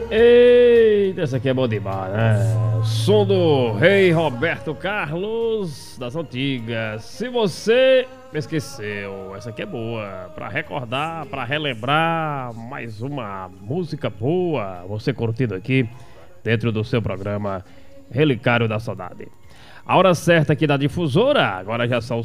Eita, essa aqui é bom demais, né? Som do Rei Roberto Carlos das antigas. Se você esqueceu, essa aqui é boa. Pra recordar, pra relembrar, mais uma música boa. Você curtindo aqui dentro do seu programa Relicário da Saudade. A hora certa aqui da difusora, agora já são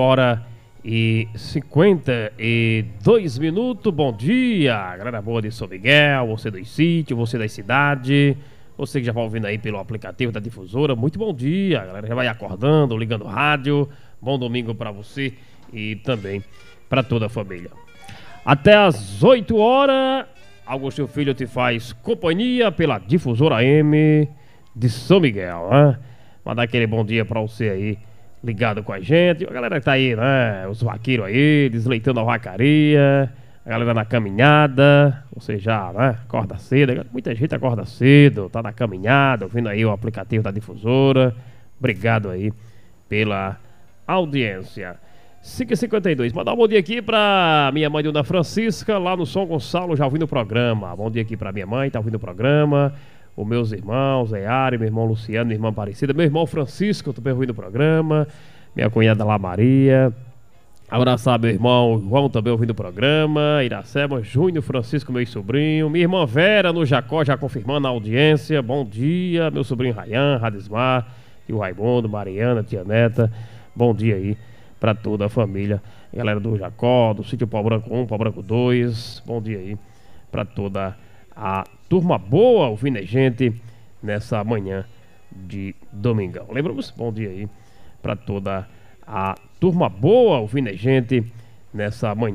5h52 minutos. Bom dia, galera boa de São Miguel, você dos sítios, você da cidade, você que já vai ouvindo aí pelo aplicativo da difusora. Muito bom dia, galera já vai acordando, ligando o rádio. Bom domingo pra você e também pra toda a família. Até às 8 horas, Agostinho Filho te faz companhia pela difusora AM de São Miguel, né? Mandar aquele bom dia pra você aí, ligado com a gente. A galera que tá aí, né? Os vaqueiros aí, desleitando a vacaria. A galera na caminhada. Você já, né? Acorda cedo. Muita gente acorda cedo, tá na caminhada, ouvindo aí o aplicativo da difusora. Obrigado aí pela audiência. 5h52. Mandar um bom dia aqui pra minha mãe, Dona Francisca, lá no São Gonçalo, já ouvindo o programa. Bom dia aqui pra minha mãe, tá ouvindo o programa. Os meus irmãos, Eari, meu irmão Luciano, minha irmã Aparecida, meu irmão Francisco, também ouvindo o programa, minha cunhada lá Maria, abraçar meu irmão João, também ouvindo o programa, Iracema, Júnior, Francisco, meu sobrinho, minha irmã Vera no Jacó, já confirmando a audiência, bom dia, meu sobrinho Rayan, Radismar, e o Raimundo, Mariana, Tia Neta, bom dia aí pra toda a família, galera do Jacó, do sítio Pau Branco 1, Pau Branco 2, bom dia aí pra toda a turma boa ouvindo a gente nessa manhã de domingão. Lembramos? Bom dia aí pra toda a turma boa ouvindo a gente nessa manhã.